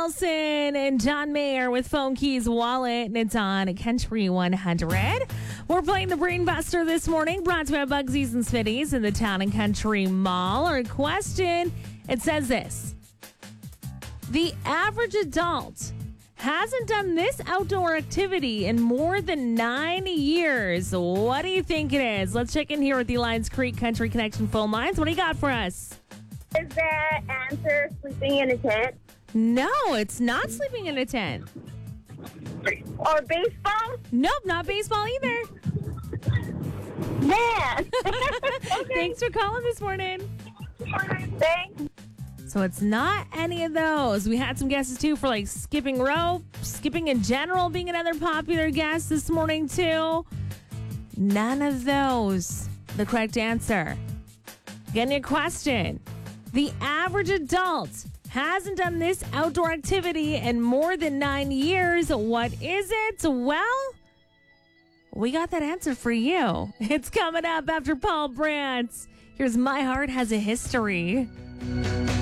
Wilson and John Mayer with Phone Keys Wallet, and it's on Country 100. We're playing the Brain Buster this morning, brought to you by Bugsies and Smitty's in the Town and Country Mall. Our question, it says this. The average adult hasn't done this outdoor activity in more than 9 years. What do you think it is? Let's check in here with the Lions Creek Country Connection phone lines. What do you got for us? Is that answer sleeping in a tent? No, it's not sleeping in a tent. Or baseball? Nope, not baseball either. Man. Thanks for calling this morning. Thanks. So it's not any of those. We had some guesses too for like skipping rope, skipping in general being another popular guess this morning too. None of those. The correct answer. Again, your question. The average adult hasn't done this outdoor activity in more than 9 years. What is it? Well, we got that answer for you. It's coming up after Paul Brandt. Here's My Heart Has a History.